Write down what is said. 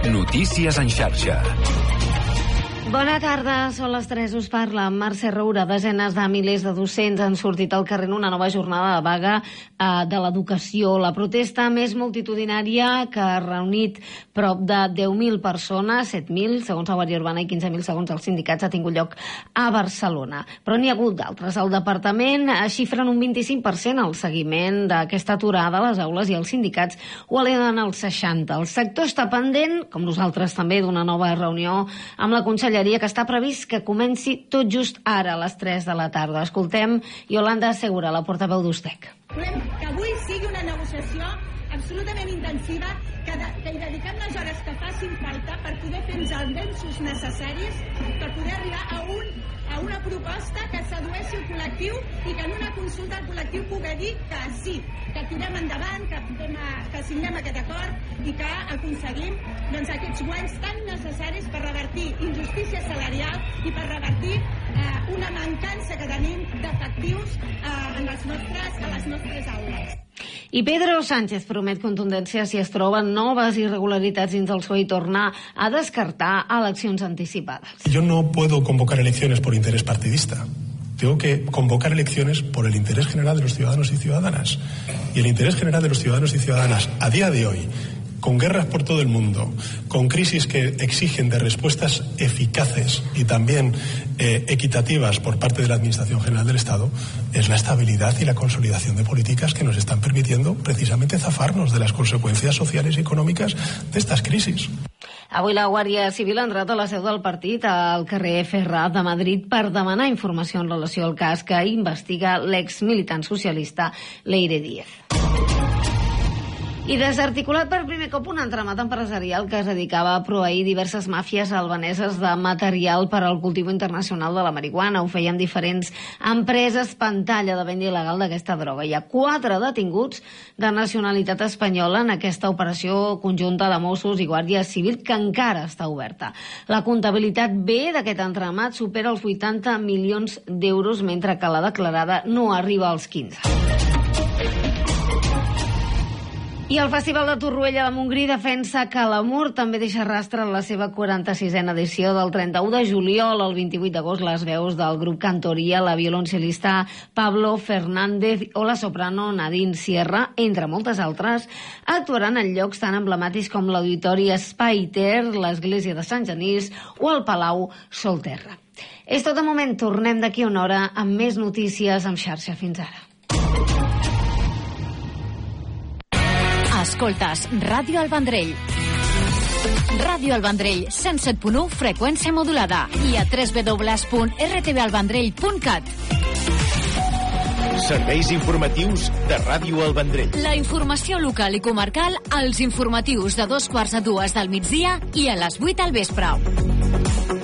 Notícies en xarxa. Bona tarda, són les 3, us parla Mercè Roura. Desenes de milers de docents han sortit al carrer en una nova jornada de vaga de l'educació. La protesta més multitudinària que ha reunit prop de 10.000 persones, 7.000 segons la Guàrdia Urbana i 15.000 segons els sindicats, ha tingut lloc a Barcelona. Però n'hi ha hagut d'altres. El departament xifren un 25% el seguiment d'aquesta aturada a les aules i els sindicats ho eleven al 60%. El sector està pendent, com nosaltres també, d'una nova reunió amb la Conselleria, que està previst que comenci tot just ara, a les 3 de la tarda. Escoltem Yolanda Segura, la portaveu d'Ustec. Volem que avui sigui una negociació absolutament intensiva, que hi dediquem les hores que facin falta per poder fer els avenços necessaris, per poder arribar a una proposta que sedueixi el col·lectiu i que en una consulta el col·lectiu pugui dir que sí, que tirem endavant, que signem aquest acord i que aconseguim aquests guanys tan necessaris per revertir injustícia salarial i per revertir una mancança que tenim d'efectius a les nostres aules. I Pedro Sánchez promet contundència si es troben noves irregularitats dins el PSOE i tornar a descartar eleccions anticipades. Yo no puedo convocar elecciones por interés partidista. Tengo que convocar elecciones por el interés general de los ciudadanos y ciudadanas. Y el interés general de los ciudadanos y ciudadanas a día de hoy, con guerras por todo el mundo, con crisis que exigen de respuestas eficaces y también equitativas por parte de la Administración General del Estado, es la estabilidad y la consolidación de políticas que nos están permitiendo precisamente zafarnos de las consecuencias sociales y económicas de estas crisis. Avui la Guàrdia Civil ha entrat a la seu del partit al carrer Ferraz de Madrid per demanar informació en relació al cas que investiga l'ex-militant socialista Leire Díez. I desarticulat per primer cop un entramat empresarial que es dedicava a proveir diverses màfies albaneses de material per al cultiu internacional de la marihuana. Ho feien diferents empreses pantalla de venda il·legal d'aquesta droga. Hi ha 4 detinguts de nacionalitat espanyola en aquesta operació conjunta de Mossos i Guàrdia Civil que encara està oberta. La comptabilitat B d'aquest entramat supera els 80 milions d'euros, mentre que la declarada no arriba als 15. I el Festival de Torroella de Montgrí defensa que l'amor també deixa rastre en la seva 46a edició. Del 31 de juliol al 28 d'agost, les veus del grup Cantoria, la violoncel·lista Pablo Fernández o la soprano Nadine Sierra, entre moltes altres, actuaran en llocs tan emblemàtics com l'Auditori Spiter, l'Església de Sant Genís o el Palau Solterra. És tot de moment, tornem d'aquí una hora amb més notícies en xarxa. Fins ara. Escoltes Ràdio El Vendrell. Ràdio El Vendrell, 107.1, freqüència modulada, i a www.rtvalvendrell.cat. Serveis informatius de Ràdio El Vendrell. La informació local i comarcal als informatius de 14:45 del migdia i a les 8 al vespre.